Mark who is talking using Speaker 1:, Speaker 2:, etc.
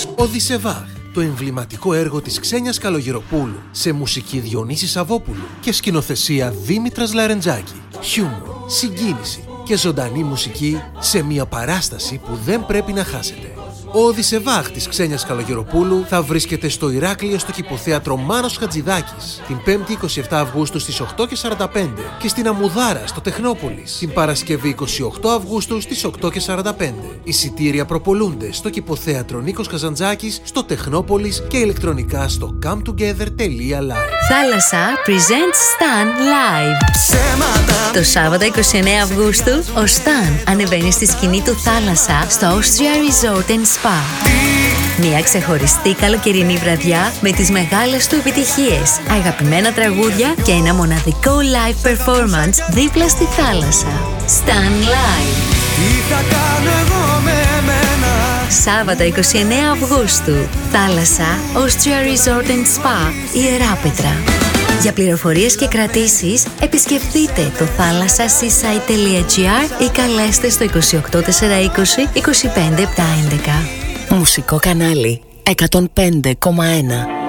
Speaker 1: Οδυσσεβάχ, το εμβληματικό έργο της Ξένιας Καλογεροπούλου, σε μουσική Διονύση Σαββόπουλου και σκηνοθεσία Δήμητρας Λαρεντζάκη. Χιούμορ, συγκίνηση και ζωντανή μουσική σε μια παράσταση που δεν πρέπει να χάσετε. Ο Οδυσσεβάχ της Ξένιας Καλογεροπούλου θα βρίσκεται στο Ηράκλειο στο κηποθέατρο Μάνος Χατζηδάκης την 5η 27 Αυγούστου στις 8:45 και στην Αμμουδάρα στο Τεχνόπολης την Παρασκευή 28 Αυγούστου στις 8:45. Εισιτήρια προπολούνται στο κηποθέατρο Νίκος Καζαντζάκης στο Τεχνόπολης και ηλεκτρονικά στο cometogether.live.
Speaker 2: Θάλασσα presents Stan Live. Το Σάββατο 29 Αυγούστου ο Stan ανεβαίνει στη σκηνή του Θάλασσα στο Austria Resort Spa. Μια ξεχωριστή καλοκαιρινή βραδιά με τις μεγάλες του επιτυχίες, αγαπημένα τραγούδια και ένα μοναδικό live performance δίπλα στη θάλασσα. Stan Live. Τι θα κάνω εγώ με εμένα. Σάββατο 29 Αυγούστου. Θάλασσα Austria Resort Spa, Ιεράπετρα. Για πληροφορίες και κρατήσεις επισκεφτείτε το thalassaseaside.gr ή καλέστε στο 28420 25711. Μουσικό κανάλι 105,1.